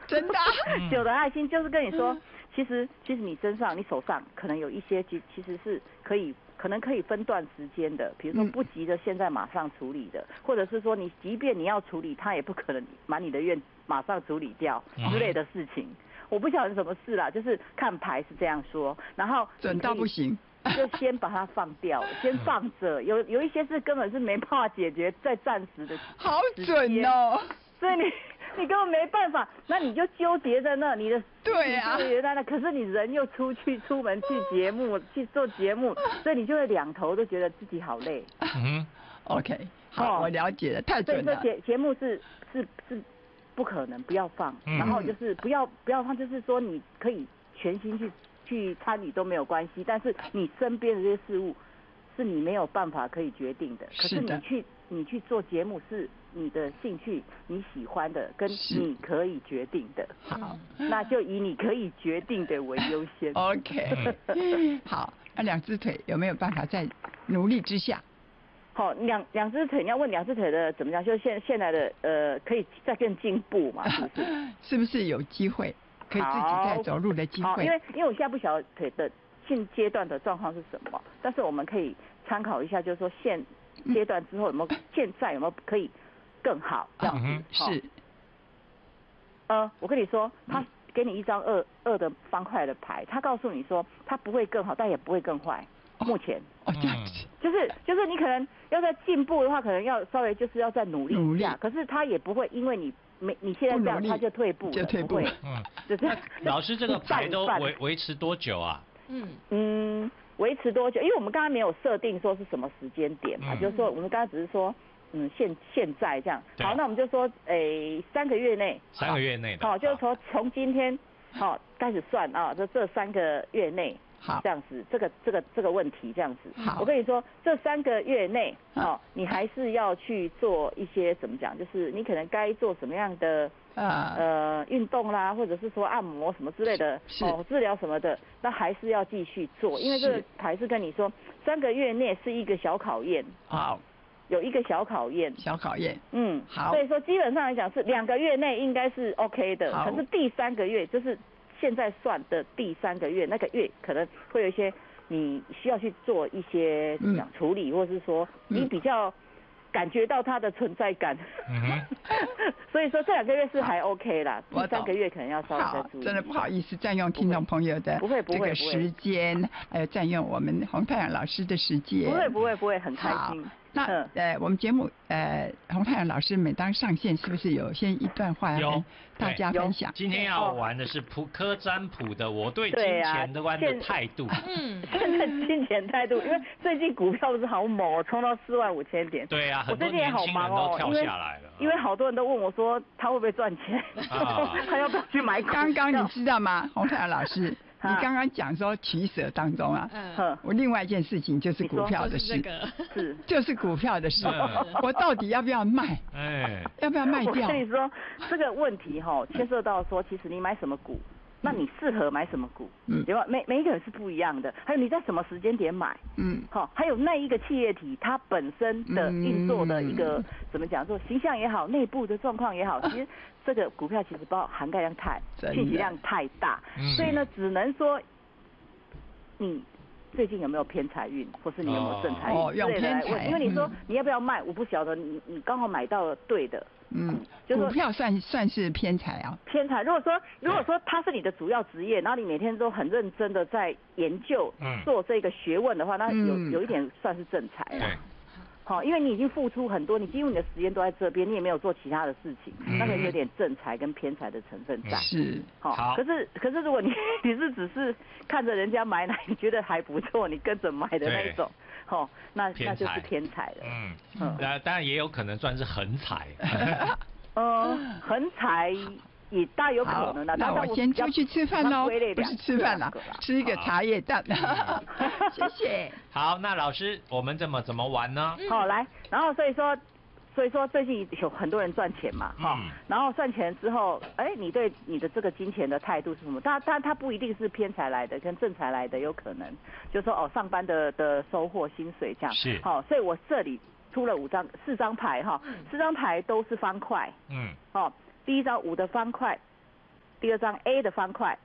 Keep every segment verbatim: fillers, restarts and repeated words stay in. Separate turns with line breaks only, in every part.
真的、啊。
酒的爱心就是跟你说，其实其实你身上、你手上可能有一些，其其实是可以。可能可以分段时间的，比如说不急着现在马上处理的，嗯、或者是说你即便你要处理，他也不可能满你的愿马上处理掉之类的事情。嗯、我不晓得什么事啦，就是看牌是这样说，然后
准到不行，
就先把它放掉，先放着。有有一些事根本是没办法解决，在暂时的。
好准哦！
所以你。你根本没办法，那你就纠结在那，你的
对啊，
纠结在那。可是你人又出去出门去节目去做节目，所以你就会两头都觉得自己好累。
嗯 ，OK， 好，哦、我了解了，太准了。
所以说节节目是是是不可能不要放，嗯、然后就是不要不要放，就是说你可以全心去去参与都没有关系，但是你身边的这些事物是你没有办法可以决定的。可是你去你去做节目是。你的兴趣、你喜欢的，跟你可以决定的，好，那就以你可以决定的为优先。
OK， 好，那两只腿有没有办法在努力之下？
好，两两只腿，你要问两只腿的怎么样？就现现在的呃，可以再更进步嘛？是不是？
是不是有机会可以自己再走路的机会？
因为因为我现在不晓得腿的现阶段的状况是什么，但是我们可以参考一下，就是说现阶段之后有没有，现在有没有可以。更好，这样子、嗯、
是。
呃，我跟你说，他给你一张二二的方块的牌，他告诉你说，他不会更好，但也不会更坏。
哦、
目前，
哦，这样子，
就是就是你可能要在进步的话，可能要稍微就是要再努力一下。可是他也不会因为你没你现在这样，他就退步了，
就退步了。
嗯，
就是
老师这个牌都维维持多久啊？
嗯嗯，维持多久？因为我们刚刚没有设定说是什么时间点嘛，嗯、就是说我们刚刚只是说。嗯，现现在这样，好，那我们就说，诶，三个月内，
三个月内的，
好，就是说从今天，好开始算啊，这这三个月内，
好，
这样子，这个这个这个问题这样子，
好，
我跟你说，这三个月内，哦，你还是要去做一些怎么讲，就是你可能该做什么样的
呃
呃运动啦，或者是说按摩什么之类的，哦，治疗什么的，那还是要继续做，因为这个牌是跟你说，三个月内是一个小考验，
好。
有一个小考验，
小考验，
嗯，
好，
所以说基本上来讲是两个月内应该是 OK 的，可是第三个月就是现在算的第三个月，那个月可能会有一些你需要去做一些怎么讲、嗯、处理，或是说你比较感觉到它的存在感，嗯、所以说这两个月是还 OK 啦，第三个月可能要稍微再注意。
真的不好意思占用听众朋友的这个时间，还有占用我们洪太阳老师的时间。
不会不会不会，很开心。
那呃，我们节目呃，洪太阳老师每当上线，是不是有先一段话要跟大家分享？
今天要玩的是普科占卜的我对金钱的观的态度。
嗯，现在金钱态度，因为最近股票不是好猛哦，冲到四万五千点。
对啊，
我最近也好忙哦，
跳下来了。
因为好多人都问我说，他会不会赚钱？啊、他要不要去买股票？
刚刚你知道吗，洪太阳老师？你刚刚讲说取舍当中啊，嗯，我另外一件事情就是股票的事，
是
就是股票的事，我到底要不要卖？哎，要不要卖掉？
我跟你说这个问题哈，牵涉到说，其实你买什么股，那你适合买什么股，嗯，对吧？每每一个人是不一样的，还有你在什么时间点买，嗯，好，还有那一个企业体它本身的运作的一个、嗯、怎么讲，说形象也好，内部的状况也好，其实。这个股票其实包涵盖量太，信息量太大，嗯、所以呢，只能说你最近有没有偏财运，或是你有没有正财运
之类的来
问。因为你说你要不要卖，我不晓得你你刚好买到了对的，
嗯，就是股票算算是偏财啊。
偏财，如果说如果说它是你的主要职业，然后你每天都很认真的在研究、嗯、做这个学问的话，那有、嗯、有一点算是正财了。好，因为你已经付出很多，你几乎你的时间都在这边，你也没有做其他的事情，嗯、那个有点正财跟偏财的成分在。
是，
好。可是可是如果你你是只是看着人家买奶，你觉得还不错，你跟着买的那一种，好，那那就是偏财了。
嗯嗯，那当然也有可能算是横财。
呃，横财。也大有可能的。
那我先出去吃饭喽，不是吃饭了，吃一个茶叶蛋。谢谢。
好，那老师，我们怎么怎么玩呢？
好，来，然后所以说，所以说最近有很多人赚钱嘛，哈、嗯，然后赚钱之后，哎，你对你的这个金钱的态度是什么？他他他不一定是偏财来的，跟正财来的有可能，就说哦，上班的的收获、薪水这样。
是。
好，所以我这里出了五张、四张牌哈，四张牌都是方块。嗯。哦。第一张五的方块， 第二张 A 的方块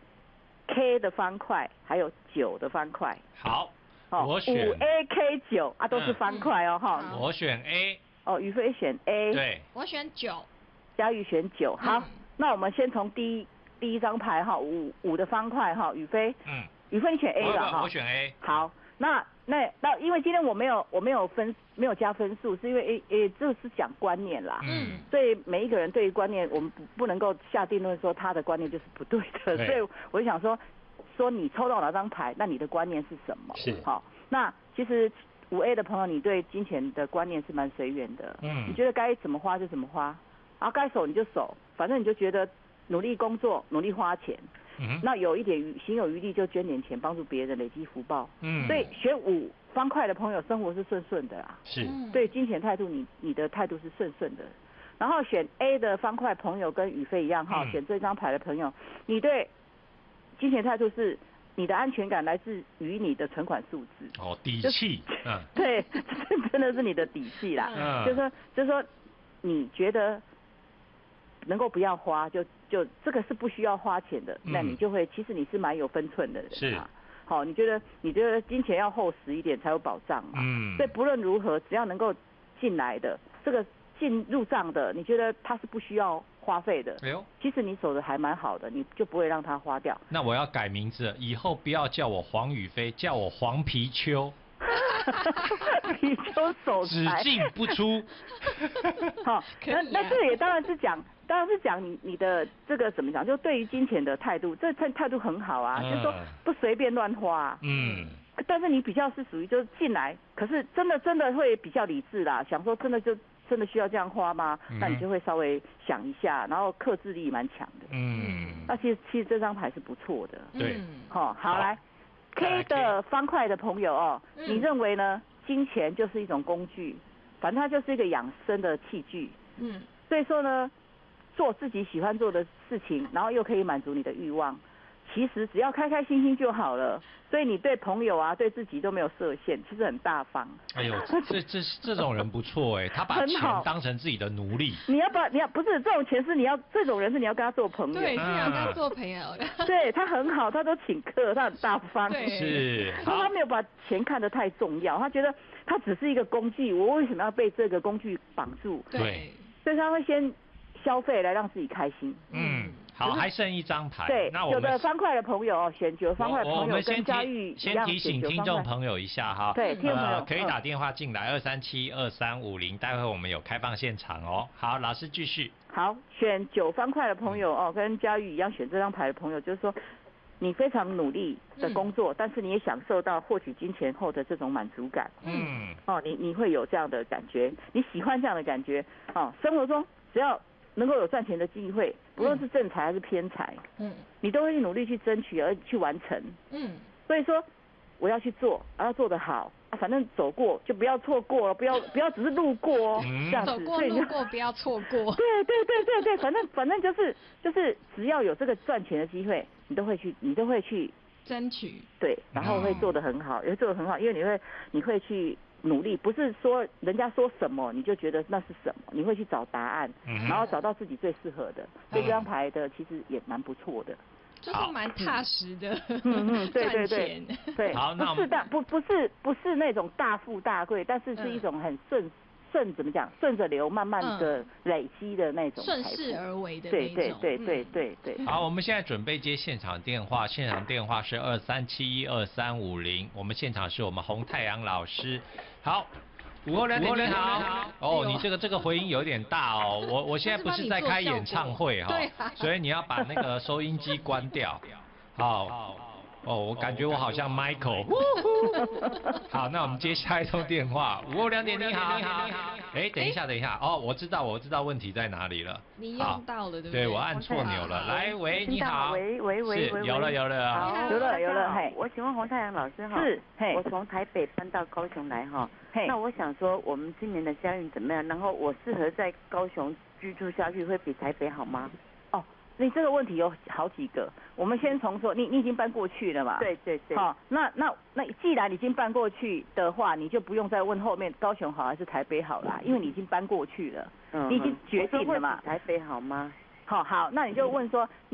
，K 的方块，还有九的方块。
好，哦、我选
五 A K 九啊，都是方块哦，哈、
嗯。我选 A。
哦，宇飞选 A。
对。
我选九。
嘉玉选九。好，嗯、那我们先从第一第一张牌哈，五五的方块哈，宇飞。嗯。宇飞你选 A 了哈。
我选 A。
好，那。那那因为今天我没有我没有分没有加分数，是因为诶诶这是讲观念啦，嗯，所以每一个人对于观念，我们不不能够下定论说他的观念就是不对的，所以我就想说说你抽到哪张牌，那你的观念是什么？
是
好，那其实五 A 的朋友，你对金钱的观念是蛮随缘的，嗯，你觉得该怎么花就怎么花，然后该守你就守，反正你就觉得努力工作，努力花钱。嗯、那有一点行有余力就捐点钱帮助别人累积福报，嗯，所以选五方块的朋友生活是顺顺的啦，
是，
对金钱态度你你的态度是顺顺的，然后选 A 的方块朋友跟宇飞一样哈、嗯，选这张牌的朋友，你对金钱态度是你的安全感来自于你的存款数字，
哦，底气，嗯，
对，真的是你的底气啦，嗯，就是说就是说你觉得能够不要花就。就这个是不需要花钱的，嗯、那你就会其实你是蛮有分寸的人
是
啊。好，你觉得你觉得金钱要厚实一点才有保障嘛？嗯。所以不论如何，只要能够进来的这个进入账的，你觉得它是不需要花费的。哎呦，其实你守的还蛮好的，你就不会让它花掉。
那我要改名字，以后不要叫我黄宇飞，叫我黄皮秋。
皮秋守财，
只进不出。
好，那那这也当然是讲。当然是讲你你的这个怎么讲，就对于金钱的态度，这态态度很好啊，嗯、就是说不随便乱花、啊。嗯。但是你比较是属于就是进来，可是真的真的会比较理智啦，想说真的就真的需要这样花吗？嗯、那你就会稍微想一下，然后克制力蛮强的。嗯。那其实其实这张牌是不错的。
对。
好、哦，好来 ，K 的方块的朋友哦，嗯、你认为呢？金钱就是一种工具，反正它就是一个养生的器具。嗯。所以说呢。做自己喜欢做的事情，然后又可以满足你的欲望，其实只要开开心心就好了。所以你对朋友啊，对自己都没有设限，其实很大方。
哎呦，这这这种人不错哎，他把钱当成自己的奴隶。
你要把你要不是这种钱是你要这种人是你要跟他做朋友。
对，是要跟他做朋友的。
对他很好，他都请客，他很大方。
对，
是。
他没有把钱看得太重要，他觉得他只是一个工具，我为什么要被这个工具绑住？
对。
所以他会先。消费来让自己开心。
嗯，好，还剩一张牌。
对，
那我们
有的方块的朋友选九方块的朋友跟嘉玉一
样，先提醒听众朋友一下哈。
对，听众朋友、
呃、可以打电话进来二三七二三五零，待会我们有开放现场哦。好，老师继续。
好，选九方块的朋友哦，跟嘉玉一样选这张牌的朋友，就是说你非常努力的工作，嗯、但是你也享受到获取金钱后的这种满足感。嗯。哦，你你会有这样的感觉，你喜欢这样的感觉哦。生活中只要能够有赚钱的机会，不论是正财还是偏财，嗯，你都会努力去争取而去完成，嗯，所以说我要去做，要做得好，啊，反正走过就不要错过了，不要不要只是路过哦，嗯、这样子，
走过路过不要错过，
对对对对对，反正反正就是就是只要有这个赚钱的机会，你都会去，你都会去
争取，
对，然后会做得很好，也会做得很好，因为你会你会去。努力不是说人家说什么你就觉得那是什么，你会去找答案，嗯、然后找到自己最适合的。所以这张牌的其实也蛮不错的，
就是蛮踏实的。
嗯嗯，对对对对。
好，那
不是大不不是不是那种大富大贵，但是是一种很顺顺怎么讲顺着流慢慢的累积的那种
顺势而为的那种。
对对对对对对。
好，我们现在准备接现场电话，现场电话是二三七一二三五零，我们现场是我们洪太阳老师。好，五二两点你好。哦，你这个这个回音有点大哦，我我现在不是在开演唱会哈、哦，所以你要把那个收音机关掉。好。哦，我感觉我好像 Michael。好，那我们接下一通电话，五二两点你好，你好，哎，等一下，等一下，哦，我知道，我知道问题在哪里了。
你用到了，对不
对？对，我按错钮了。来，喂，你好。
喂喂喂喂。
有了有了
啊。有了有了，嘿，
我请问洪太阳老师哈。
是，嘿。
我从台北搬到高雄来哈，嘿。那我想说，我们今年的家运怎么样？然后我适合在高雄居住下去，会比台北好吗？
哦，你这个问题有好几个。我们先从说，你你已经搬过去了嘛？
对对对。
好，那那那既然已经搬过去的话，你就不用再问后面高雄好还是台北好啦，因为你已经搬过去了，嗯、你已经决定了嘛。
台北好吗？
好好，那你就问说。